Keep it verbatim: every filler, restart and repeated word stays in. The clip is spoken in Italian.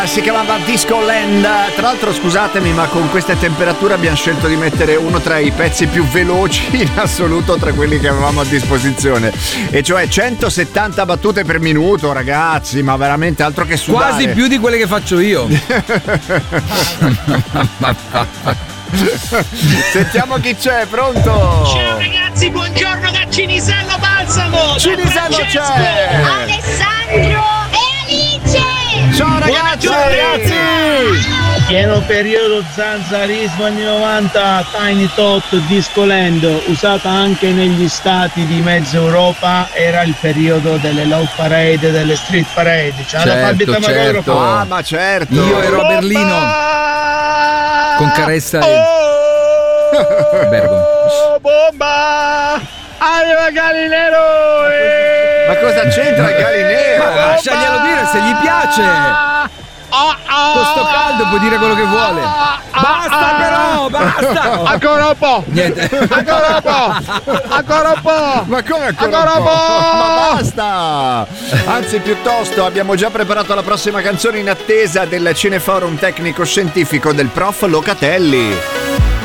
Si chiamava Discoland. Tra l'altro scusatemi, ma con queste temperature abbiamo scelto di mettere uno tra i pezzi più veloci in assoluto tra quelli che avevamo a disposizione, e cioè centosettanta battute per minuto, ragazzi, ma veramente altro che sudare. Quasi più di quelle che faccio io. Sentiamo chi c'è, pronto? Ciao ragazzi, buongiorno da Cinisello Balsamo. Cinisello c'è. Alessandro e Alice. Ciao ragazzi, ragazzi. Pieno periodo zanzarismo anni novanta, Tiny Tot Discoland, usata anche negli stati di mezza Europa, era il periodo delle love parade, delle street parade. Ciao, certo, certo. Ah, ma certo. Io ero a Berlino con Caressa e Bergomi. Oh, bomba! Arriva Galileo! E... Ma cosa c'entra il Galileo? Ma lasciaglielo dire se gli piace. Con sto caldo può dire quello che vuole. Basta però, basta. Ancora un po'. Niente. Ancora un po'. Ancora un po'. Ma come ancora, ancora un po'? un po'? Ma basta. Anzi, piuttosto abbiamo già preparato la prossima canzone in attesa del cineforum tecnico scientifico del prof Locatelli.